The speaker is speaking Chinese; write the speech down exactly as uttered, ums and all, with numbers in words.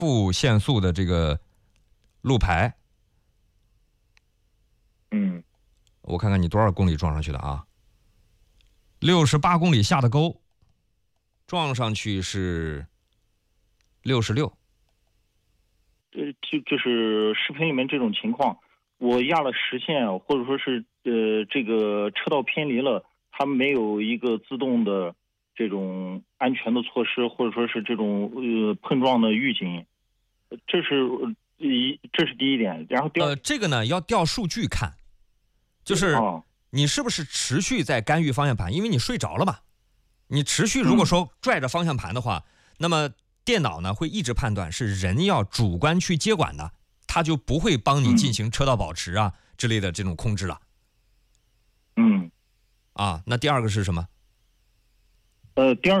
不限速的这个路牌。 嗯， 我看看你多少公里撞上去的啊？六十八公里下的沟，撞上去是六十六。 呃，就就是视频里面这种情况，我压了实线，或者说是呃这个车道偏离了，它没有一个自动的这种安全的措施，或者说是这种呃碰撞的预警，这是一这是第一点。然后第二， 呃，这个呢要调数据看，就是你是不是持续在干预方向盘，因为你睡着了嘛。你持续如果说拽着方向盘的话，嗯、那么电脑呢会一直判断是人要主观去接管的，它就不会帮你进行车道保持啊、嗯、之类的这种控制了。 嗯， 啊，那第二个是什么？ 呃，第二。